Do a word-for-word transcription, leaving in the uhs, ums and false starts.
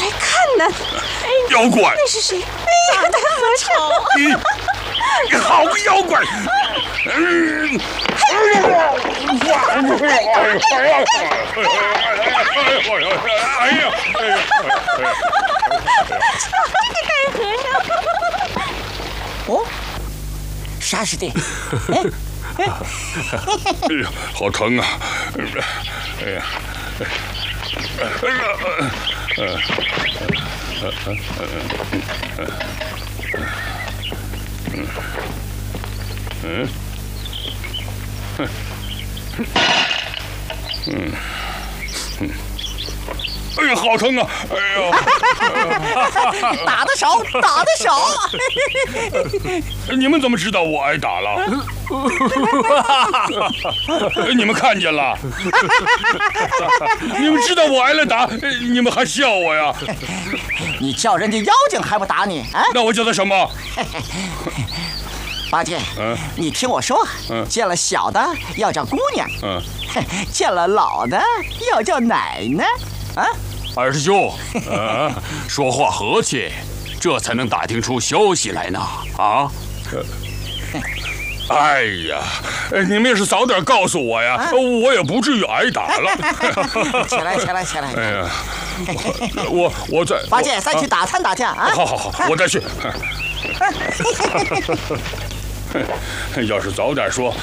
来看呢。哎， 妖怪， 那是谁？哎呀，大和尚！ 你你好个妖怪！嗯，哎呀！哎呀！哎呀！ 大和尚。 哦，啥事的？哎。 哎呀，好疼啊！哎呀，哎呀，呃，嗯，嗯，嗯，嗯，哎呀，好疼啊！哎呀， 打得少，打得少。 你们怎么知道我挨打了？你们看见了？你们知道我挨了打，你们还笑我呀？ 你叫人家妖精还不打你啊？ 那我叫他什么？ 八戒， 嗯， 你听我说， 嗯， 见了小的要叫姑娘， 嗯， 见了老的要叫奶奶，啊？ 二师兄，啊，说话和气，这才能打听出消息来呢。啊！ 哎呀，你们要是早点告诉我呀，啊、我也不至于挨打了。 起来，起来，起来！ 哎呀，我我再八戒，再去打探打探啊！ 好好好，我再去。要是早点说，